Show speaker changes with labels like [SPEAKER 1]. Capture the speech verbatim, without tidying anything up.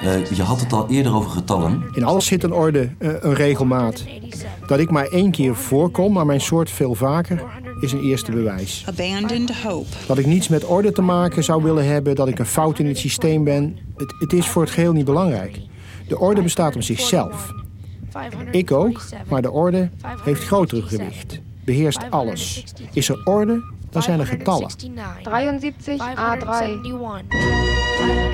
[SPEAKER 1] Uh, je had het al eerder over getallen.
[SPEAKER 2] In alles zit een orde, uh, een regelmaat. Dat ik maar één keer voorkom, maar mijn soort veel vaker, is een eerste bewijs.
[SPEAKER 3] Abandoned hope.
[SPEAKER 2] Dat ik niets met orde te maken zou willen hebben, dat ik een fout in het systeem ben, het, het is voor het geheel niet belangrijk. De orde bestaat om zichzelf. Ik ook, maar de orde heeft groter gewicht. Beheerst alles. Is er orde, dan zijn er getallen.
[SPEAKER 4] drieënzeventig A drie.